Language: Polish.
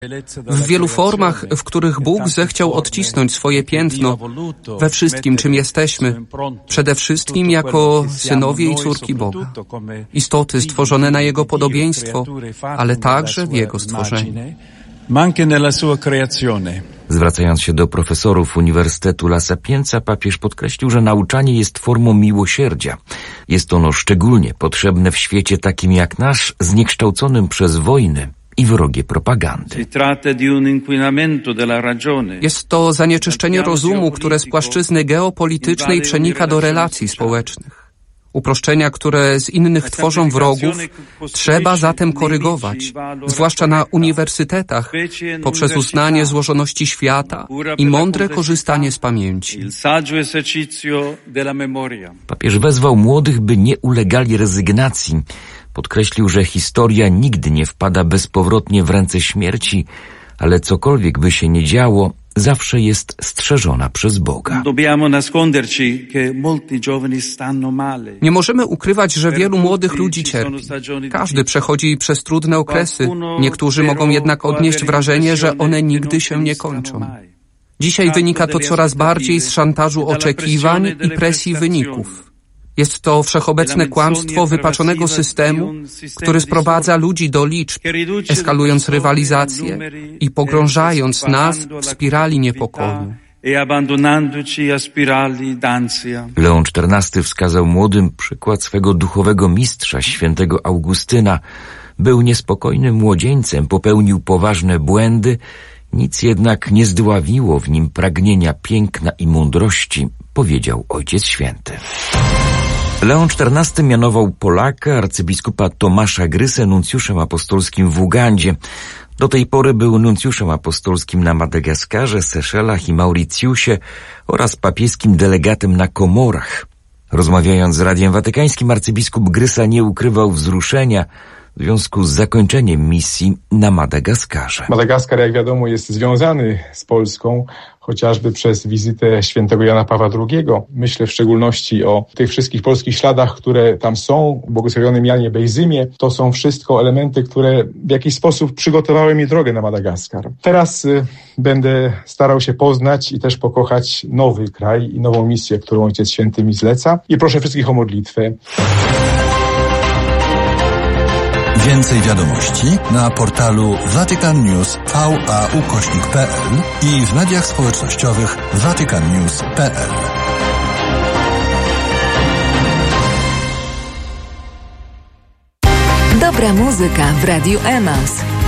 W wielu formach, w których Bóg zechciał odcisnąć swoje piętno we wszystkim, czym jesteśmy, przede wszystkim jako synowie i córki Boga, istoty stworzone na Jego podobieństwo, ale także w Jego stworzeniu. Zwracając się do profesorów Uniwersytetu La Sapienza, papież podkreślił, że nauczanie jest formą miłosierdzia. Jest ono szczególnie potrzebne w świecie takim jak nasz, zniekształconym przez wojny i wrogie propagandy. Jest to zanieczyszczenie rozumu, które z płaszczyzny geopolitycznej przenika do relacji społecznych. Uproszczenia, które z innych tworzą wrogów, trzeba zatem korygować, zwłaszcza na uniwersytetach, poprzez uznanie złożoności świata i mądre korzystanie z pamięci. Papież wezwał młodych, by nie ulegali rezygnacji. Podkreślił, że historia nigdy nie wpada bezpowrotnie w ręce śmierci, ale cokolwiek by się nie działo, zawsze jest strzeżona przez Boga. Nie możemy ukrywać, że wielu młodych ludzi cierpi. Każdy przechodzi przez trudne okresy. Niektórzy mogą jednak odnieść wrażenie, że one nigdy się nie kończą. Dzisiaj wynika to coraz bardziej z szantażu oczekiwań i presji wyników. Jest to wszechobecne kłamstwo wypaczonego systemu, który sprowadza ludzi do liczb, eskalując rywalizację i pogrążając nas w spirali niepokoju. Leon XIV wskazał młodym przykład swego duchowego mistrza, świętego Augustyna. Był niespokojnym młodzieńcem, popełnił poważne błędy, nic jednak nie zdławiło w nim pragnienia piękna i mądrości, powiedział Ojciec Święty. Leon XIV mianował Polaka, arcybiskupa Tomasza Grysę, nuncjuszem apostolskim w Ugandzie. Do tej pory był nuncjuszem apostolskim na Madagaskarze, Seszelach i Mauricjusie oraz papieskim delegatem na Komorach. Rozmawiając z Radiem Watykańskim, arcybiskup Grysa nie ukrywał wzruszenia w związku z zakończeniem misji na Madagaskarze. Madagaskar, jak wiadomo, jest związany z Polską, chociażby przez wizytę świętego Jana Pawła II. Myślę w szczególności o tych wszystkich polskich śladach, które tam są, błogosławionym Janie Bejzymie. To są wszystko elementy, które w jakiś sposób przygotowały mi drogę na Madagaskar. Teraz będę starał się poznać i też pokochać nowy kraj i nową misję, którą Ojciec Święty mi zleca. I proszę wszystkich o modlitwę. Więcej wiadomości na portalu vaticannews.va/pl i w mediach społecznościowych vaticannews.pl. Dobra muzyka w Radiu Emaus.